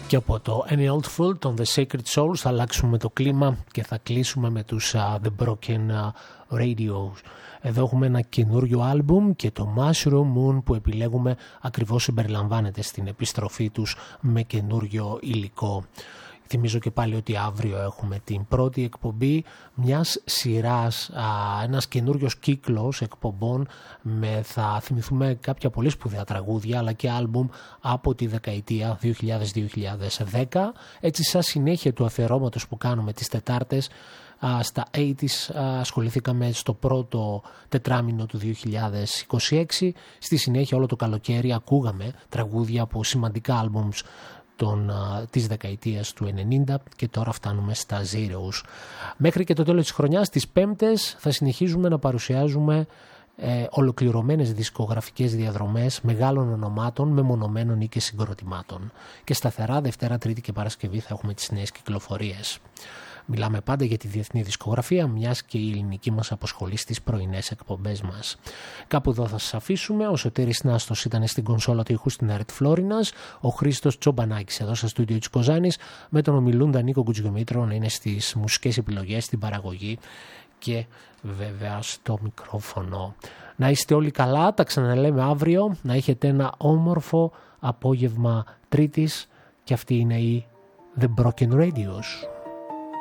Και από το Any Old Fool των The Sacred Souls θα αλλάξουμε το κλίμα και θα κλείσουμε με τους The Broken Radio. Εδώ έχουμε ένα καινούριο άλμπουμ και το Mushroom Moon που επιλέγουμε ακριβώς συμπεριλαμβάνεται στην επιστροφή τους με καινούριο υλικό. Θυμίζω και πάλι ότι αύριο έχουμε την πρώτη εκπομπή μιας σειράς, ένας καινούριος κύκλος εκπομπών θα θυμηθούμε κάποια πολύ σπουδαία τραγούδια αλλά και άλμπουμ από τη δεκαετία 2000-2010. Έτσι σαν συνέχεια του αφιερώματος που κάνουμε τις Τετάρτες στα 80's ασχοληθήκαμε στο πρώτο τετράμινο του 2026. Στη συνέχεια όλο το καλοκαίρι ακούγαμε τραγούδια από σημαντικά άλμπουμς της δεκαετίας του 90 και τώρα φτάνουμε στα Zeros. Μέχρι και το τέλος της χρονιάς, τις Πέμπτες, θα συνεχίζουμε να παρουσιάζουμε ολοκληρωμένες δισκογραφικές διαδρομές μεγάλων ονομάτων, μεμονωμένων ή και συγκροτημάτων. Και σταθερά Δευτέρα, Τρίτη και Παρασκευή θα έχουμε τις νέες κυκλοφορίες. Μιλάμε πάντα για τη διεθνή δισκογραφία, μιας και η ελληνική μας αποσχολεί στις πρωινές εκπομπές μας. Κάπου εδώ θα σας αφήσουμε. Ο Σωτήρης Νάστος ήταν στην κονσόλα του ήχου στην ΕΡΤ Φλόρινας, ο Χρήστος Τσομπανάκης εδώ στα στούντιο της Κοζάνης, με τον ομιλούντα Νίκο Κουτζιομήτρο να είναι στις μουσικές επιλογές, στην παραγωγή και βέβαια στο μικρόφωνο. Να είστε όλοι καλά, τα ξαναλέμε αύριο, να έχετε ένα όμορφο απόγευμα Τρίτης και αυτή είναι η The Broken Radios.